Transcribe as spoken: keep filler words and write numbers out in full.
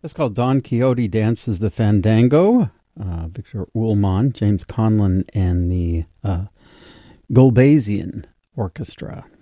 That's called Don Quixote Dances the Fandango. Uh, Victor Ullmann, James Conlon, and the uh, Gulbasian Orchestra.